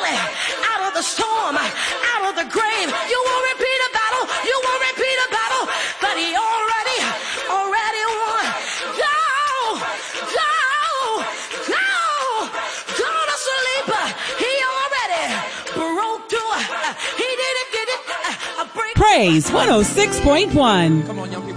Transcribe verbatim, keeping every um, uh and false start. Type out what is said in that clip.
valley, out of the storm, out of the grave. You won't repeat a battle. You won't repeat a battle. But he already, already won. Go, go, go, go to sleep. He already broke through. He did it, did it. Praise one oh six point one. Come on,